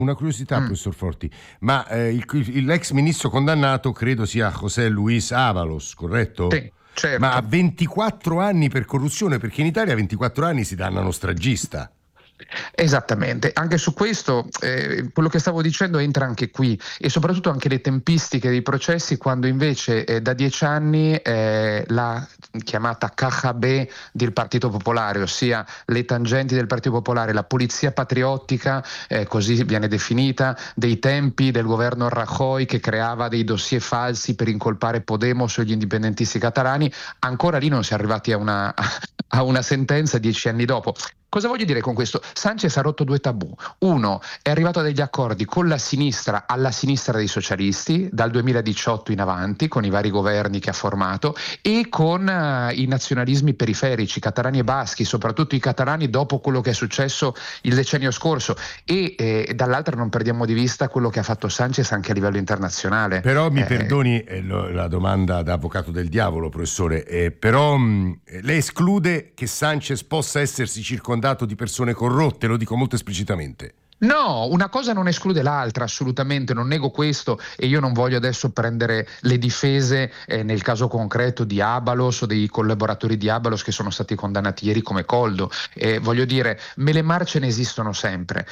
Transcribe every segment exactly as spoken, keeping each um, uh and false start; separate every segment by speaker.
Speaker 1: Una curiosità,
Speaker 2: Mm.
Speaker 1: professor Forti, ma eh, il, il- l'ex ministro condannato credo sia José Luis Ábalos, corretto?
Speaker 2: Sì, certo.
Speaker 1: Ma ha ventiquattro anni per corruzione, perché in Italia a ventiquattro anni si danno uno stragista.
Speaker 2: Esattamente, anche su questo eh, quello che stavo dicendo entra anche qui, e soprattutto anche le tempistiche dei processi, quando invece eh, da dieci anni eh, la chiamata K H B del Partito Popolare, ossia le tangenti del Partito Popolare, la polizia patriottica, eh, così viene definita, dei tempi del governo Rajoy, che creava dei dossier falsi per incolpare Podemos o gli indipendentisti catalani, ancora lì non si è arrivati a una, a una sentenza dieci anni dopo. Cosa voglio dire con questo? Sanchez ha rotto due tabù. Uno, è arrivato a degli accordi con la sinistra, alla sinistra dei socialisti, dal duemiladiciotto in avanti, con i vari governi che ha formato, e con uh, i nazionalismi periferici, catalani e baschi, soprattutto i catalani dopo quello che è successo il decennio scorso. E eh, dall'altra non perdiamo di vista quello che ha fatto Sanchez anche a livello internazionale.
Speaker 1: Però mi
Speaker 2: Eh,
Speaker 1: perdoni eh, lo- la domanda da avvocato del diavolo, professore, eh, però mh, lei esclude che Sanchez possa essersi circondato di persone corrotte, lo dico molto esplicitamente.
Speaker 2: No, una cosa non esclude l'altra, assolutamente, non nego questo, e io non voglio adesso prendere le difese eh, nel caso concreto di Ábalos o dei collaboratori di Ábalos che sono stati condannati ieri come Coldo. Eh, voglio dire, me le marce ne esistono sempre.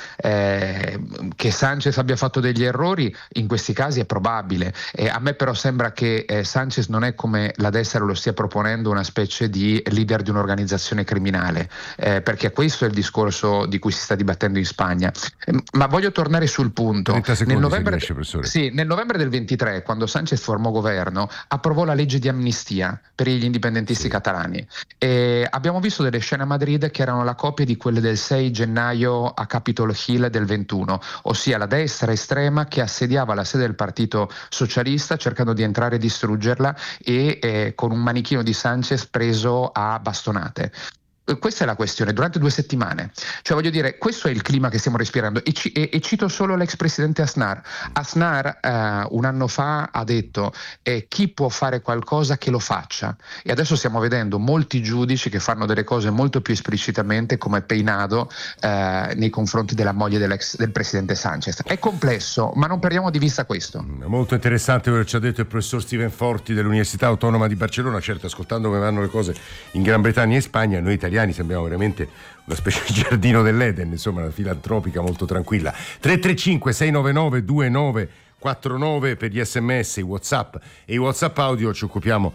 Speaker 2: Eh, che Sanchez abbia fatto degli errori in questi casi è probabile. Eh, a me però sembra che eh, Sanchez non è, come la destra lo stia proponendo, una specie di leader di un'organizzazione criminale, eh, perché questo è il discorso di cui si sta dibattendo in Spagna. Ma voglio tornare sul punto.
Speaker 1: trenta secondi
Speaker 2: Nel novembre,
Speaker 1: se riesce, professore.
Speaker 2: sì, nel novembre del ventitré, quando Sanchez formò governo, approvò la legge di amnistia per gli indipendentisti
Speaker 1: Sì.
Speaker 2: catalani. E abbiamo visto delle scene a Madrid che erano la copia di quelle del sei gennaio a Capitol Hill del ventuno, ossia la destra estrema che assediava la sede del Partito Socialista cercando di entrare e distruggerla, e eh, con un manichino di Sanchez preso a bastonate. Questa è la questione, durante due settimane. Cioè, voglio dire, questo è il clima che stiamo respirando, e, ci, e, e cito solo l'ex presidente Aznar. Aznar eh, un anno fa ha detto eh, chi può fare qualcosa che lo faccia, e adesso stiamo vedendo molti giudici che fanno delle cose molto più esplicitamente, come Peinado eh, nei confronti della moglie dell'ex, del presidente Sanchez. È complesso, ma non perdiamo di vista questo.
Speaker 1: Molto interessante quello che ci ha detto il professor Steven Forti dell'Università Autonoma di Barcellona. Certo, ascoltando come vanno le cose in Gran Bretagna e in Spagna, noi italiani sembriamo veramente una specie di giardino dell'Eden, insomma, una filantropica molto tranquilla. Tre tre cinque sei nove nove due nove quattro nove per gli sms, i WhatsApp e i WhatsApp audio. Ci occupiamo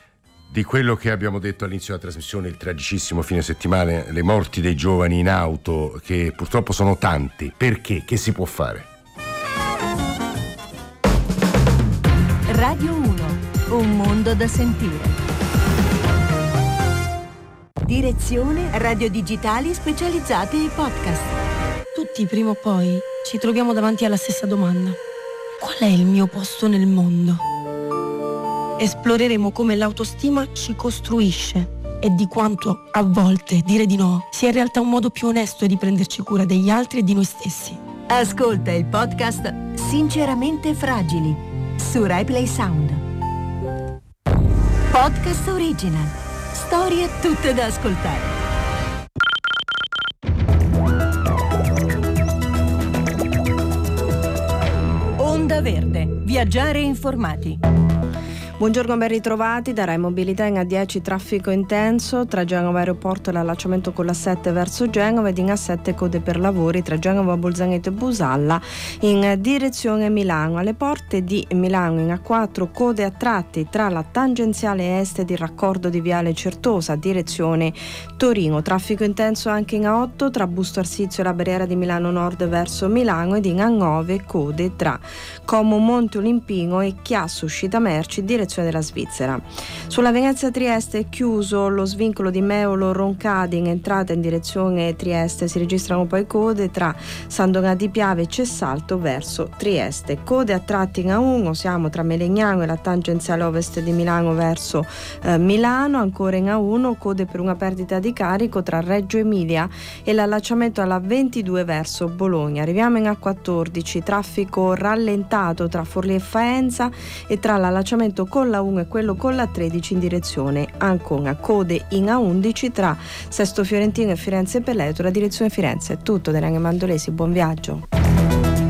Speaker 1: di quello che abbiamo detto all'inizio della trasmissione, il tragicissimo fine settimana, le morti dei giovani in auto, che purtroppo sono tanti. Perché? Che si può fare?
Speaker 3: Radio uno, un mondo da sentire. Direzione radio digitali specializzate e podcast.
Speaker 4: Tutti prima o poi ci troviamo davanti alla stessa domanda: qual è il mio posto nel mondo? Esploreremo come l'autostima ci costruisce e di quanto a volte dire di no sia in realtà un modo più onesto di prenderci cura degli altri e di noi stessi.
Speaker 3: Ascolta il podcast Sinceramente Fragili su RaiPlay Sound. Podcast original. Storie tutte da ascoltare. Onda Verde. Viaggiare informati.
Speaker 5: Buongiorno, ben ritrovati. Da Rai Mobilità in A dieci traffico intenso tra Genova Aeroporto e l'allacciamento con l'A sette verso Genova, ed in A sette code per lavori tra Genova, Bolzaneto e Busalla in direzione Milano. Alle porte di Milano in A quattro code a tratti tra la tangenziale est ed il raccordo di Viale Certosa direzione Torino. Traffico intenso anche in A otto tra Busto Arsizio e la barriera di Milano Nord verso Milano, ed in A nove code tra Como Monte Olimpino e Chiasso Uscita Merci direzione della Svizzera. Sulla Venezia Trieste è chiuso lo svincolo di Meolo Roncadi in entrata in direzione Trieste, si registrano poi code tra San Donà di Piave e Cessalto verso Trieste. Code a tratti in A uno, siamo tra Melegnano e la tangenziale ovest di Milano verso eh, Milano, ancora in A uno code per una perdita di carico tra Reggio Emilia e l'allacciamento alla ventidue verso Bologna. Arriviamo in A quattordici, traffico rallentato tra Forlì e Faenza e tra l'allacciamento con la uno e quello con la tredici in direzione Ancona. Code in A undici tra Sesto Fiorentino e Firenze Pelleto, la direzione Firenze. È tutto da Ranghe Mandolesi, buon viaggio.